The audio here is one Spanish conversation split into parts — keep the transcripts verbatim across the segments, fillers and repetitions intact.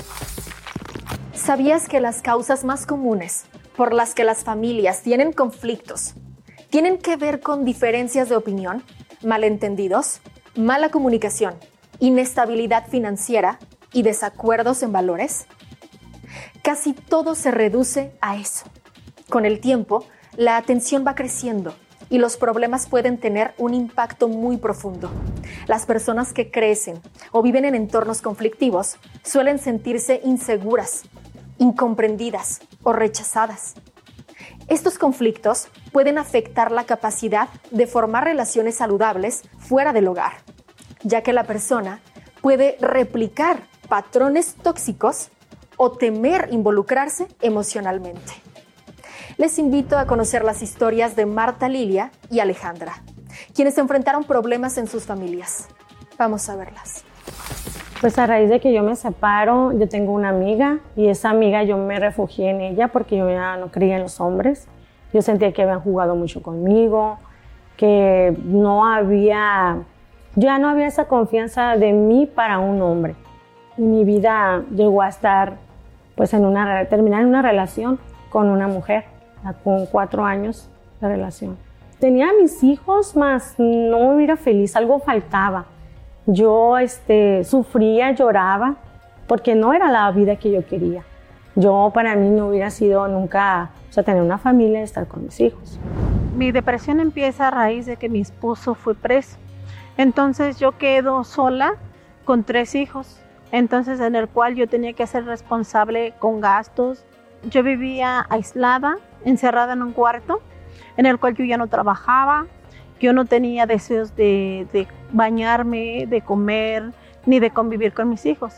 ¿Sabías que las causas más comunes por las que las familias tienen conflictos tienen que ver con diferencias de opinión, malentendidos, mala comunicación, inestabilidad financiera y desacuerdos en valores? Casi todo se reduce a eso. Con el tiempo, la atención va creciendo y los problemas pueden tener un impacto muy profundo. Las personas que crecen o viven en entornos conflictivos suelen sentirse inseguras, incomprendidas o rechazadas. Estos conflictos pueden afectar la capacidad de formar relaciones saludables fuera del hogar, ya que la persona puede replicar patrones tóxicos o temer involucrarse emocionalmente. Les invito a conocer las historias de Marta Lilia y Alejandra, quienes enfrentaron problemas en sus familias. Vamos a verlas. Pues a raíz de que yo me separo, yo tengo una amiga y esa amiga yo me refugié en ella porque yo ya no creía en los hombres. Yo sentía que habían jugado mucho conmigo, que no había, ya no había esa confianza de mí para un hombre. Y mi vida llegó a estar, pues en una, terminar en una relación con una mujer, con cuatro años de relación. Tenía a mis hijos, mas no era feliz, algo faltaba. Yo este, sufría, lloraba, porque no era la vida que yo quería. Yo, para mí, no hubiera sido nunca, o sea, tener una familia y estar con mis hijos. Mi depresión empieza a raíz de que mi esposo fue preso. Entonces yo quedo sola con tres hijos, entonces en el cual yo tenía que ser responsable con gastos. Yo vivía aislada, encerrada en un cuarto, en el cual yo ya no trabajaba. Yo no tenía deseos de, de bañarme, de comer, ni de convivir con mis hijos.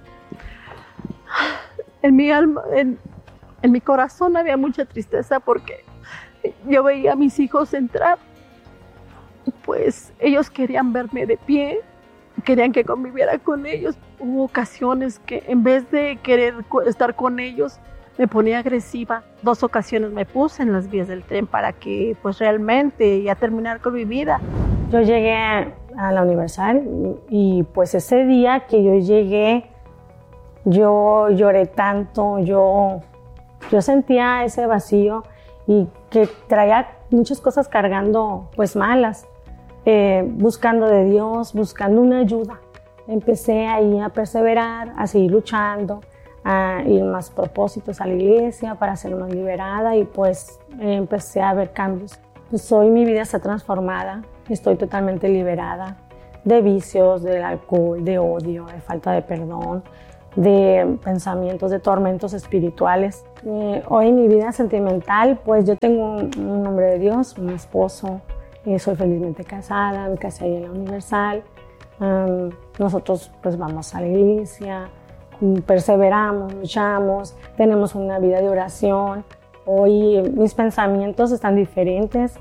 En mi alma, en, en mi corazón había mucha tristeza porque yo veía a mis hijos entrar. Pues ellos querían verme de pie, querían que conviviera con ellos. Hubo ocasiones que en vez de querer estar con ellos, me ponía agresiva. Dos ocasiones me puse en las vías del tren para que pues realmente ya terminar con mi vida. Yo llegué a la Universal y pues ese día que yo llegué, yo lloré tanto, yo, yo sentía ese vacío y que traía muchas cosas cargando pues malas, eh, buscando de Dios, buscando una ayuda. Empecé ahí a perseverar, a seguir luchando, a ir más propósitos a la iglesia para ser más liberada y pues eh, empecé a ver cambios. Pues hoy mi vida está transformada, estoy totalmente liberada de vicios, del alcohol, de odio, de falta de perdón, de pensamientos, de tormentos espirituales. Eh, hoy en mi vida sentimental, pues yo tengo un, un hombre de Dios, un esposo, eh, soy felizmente casada, me casé ahí en la Universal. Um, nosotros pues vamos a la iglesia, perseveramos, luchamos, tenemos una vida de oración. Hoy mis pensamientos están diferentes,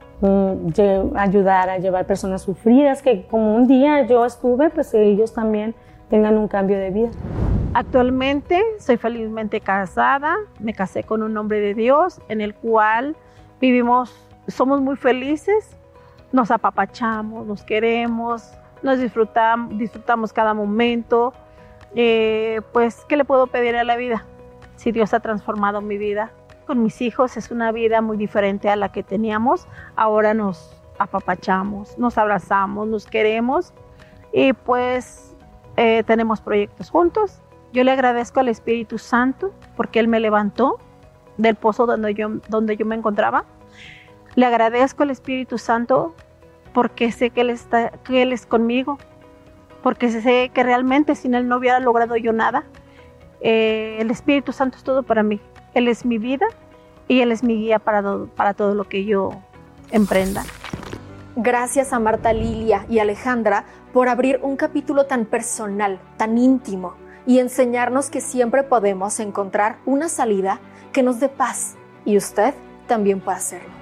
um, ayudar a llevar personas sufridas, que como un día yo estuve, pues ellos también tengan un cambio de vida. Actualmente soy felizmente casada, me casé con un hombre de Dios en el cual vivimos, somos muy felices, nos apapachamos, nos queremos, nos disfrutamos, disfrutamos cada momento. Eh, pues, ¿qué le puedo pedir a la vida? Si Dios ha transformado mi vida. Con mis hijos es una vida muy diferente a la que teníamos. Ahora nos apapachamos, nos abrazamos, nos queremos y pues eh, tenemos proyectos juntos. Yo le agradezco al Espíritu Santo porque Él me levantó del pozo donde yo, donde yo me encontraba. Le agradezco al Espíritu Santo porque sé que Él, está, que Él es conmigo, porque sé que realmente sin Él no hubiera logrado yo nada. Eh, el Espíritu Santo es todo para mí. Él es mi vida y Él es mi guía para, do, para todo lo que yo emprenda. Gracias a Marta Lilia y Alejandra por abrir un capítulo tan personal, tan íntimo y enseñarnos que siempre podemos encontrar una salida que nos dé paz y usted también puede hacerlo.